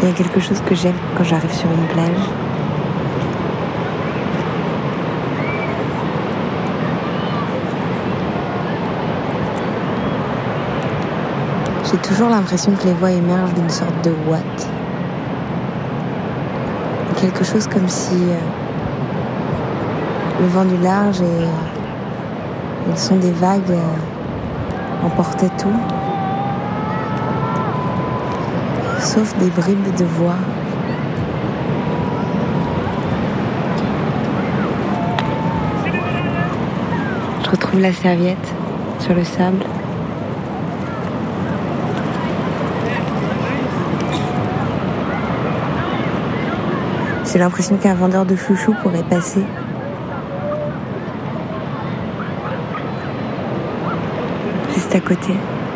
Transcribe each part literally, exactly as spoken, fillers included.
Il y a quelque chose que j'aime quand j'arrive sur une plage. J'ai toujours l'impression que les voix émergent d'une sorte de ouate. Quelque chose comme si euh, le vent du large et, et le son des vagues euh, emportaient tout, sauf des bribes de voix. Je retrouve la serviette sur le sable. J'ai l'impression qu'un vendeur de chouchous pourrait passer. Juste à côté.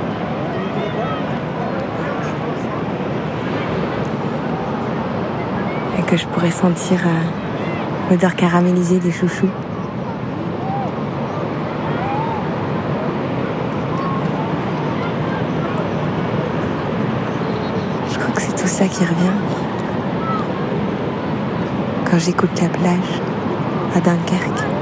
Et que je pourrais sentir euh, l'odeur caramélisée des chouchous. Je crois que c'est tout ça qui revient. Quand j'écoute la plage à Dunkerque.